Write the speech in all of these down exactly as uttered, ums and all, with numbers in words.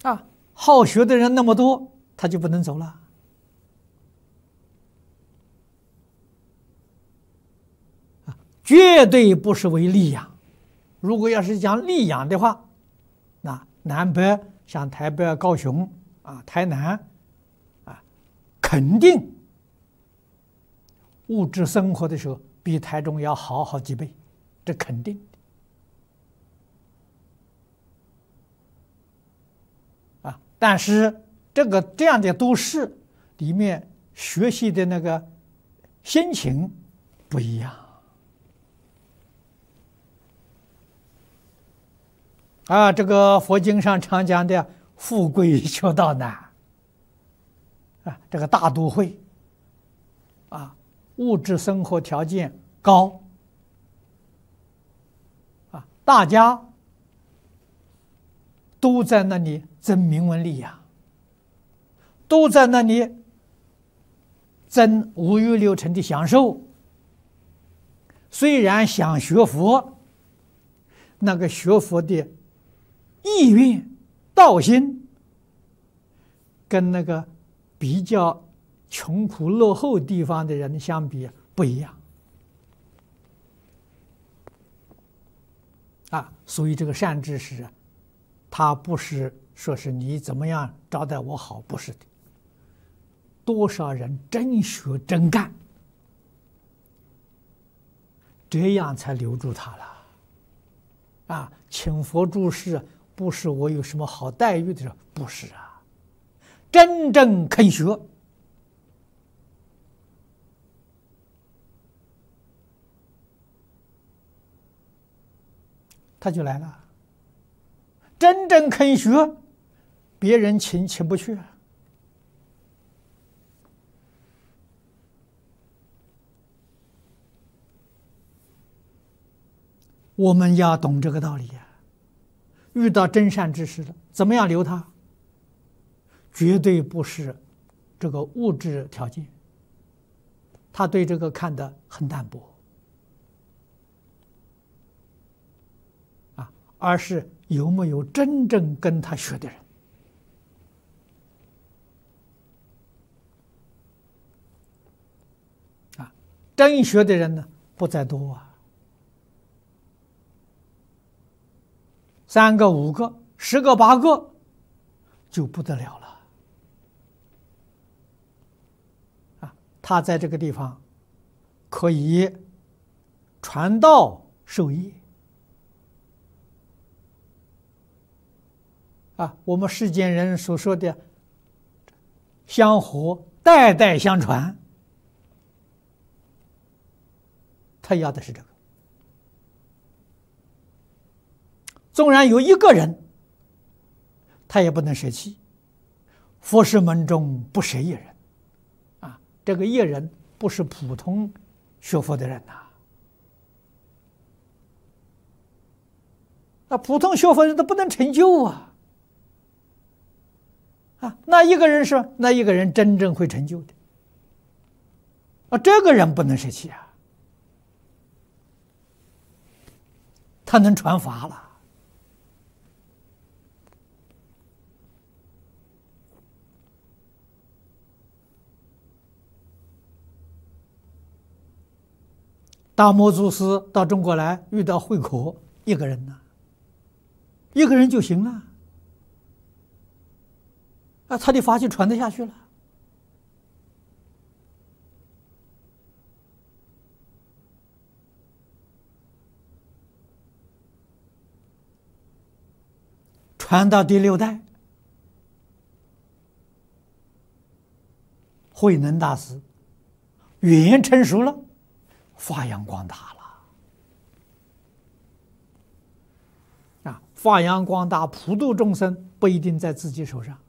啊，好学的人那么多，他就不能走了。啊，绝对不是为利养。如果要是讲利养的话，那南北像台北、高雄啊、台南啊，肯定物质生活的时候比台中要好好几倍，这肯定。啊，但是这个这样的都市里面学习的那个心情不一样。啊，这个佛经上常讲的“富贵求道难”，啊，这个大都会，啊，物质生活条件高，啊，大家都在那里争名闻利养，都在那里争五欲六尘的享受。虽然想学佛，那个学佛的意愿、道心，跟那个比较穷苦落后地方的人相比不一样啊。所以这个善知识啊，他不是说是你怎么样招待我好，不是的。多少人真学真干，这样才留住他了啊！请佛住世。不是我有什么好待遇的时候，不是啊，真正肯学，他就来了。真正肯学，别人请请不去啊。我们要懂这个道理呀。遇到真善知识了，怎么样留他？绝对不是这个物质条件，他对这个看得很淡薄啊，而是有没有真正跟他学的人啊？真学的人呢，不在多啊。三个、五个、十个、八个，就不得了了。啊，他在这个地方可以传道授业。啊，我们世间人所说的香火代代相传，他要的是这个。纵然有一个人，他也不能舍弃。佛事门中不舍一人，啊，这个一人不是普通学佛的人呐、啊，那普通学佛人都不能成就啊，啊，那一个人是那一个人真正会成就的，啊，这个人不能舍弃啊，他能传法了。大摩祖师到中国来，遇到慧可一个人呢，一个人就行了，啊，他的法就传得下去了。传到第六代，慧能大师远成熟了。发扬光大了啊！发扬光大，普度众生不一定在自己手上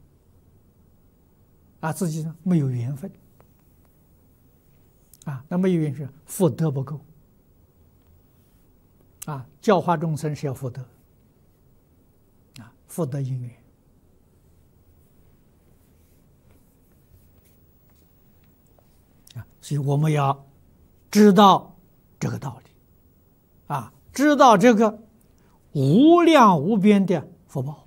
啊，自己没有缘分啊，那没有缘分，福德不够啊。教化众生是要福德啊，福德因缘啊，所以我们要知道这个道理啊，知道这个无量无边的福报。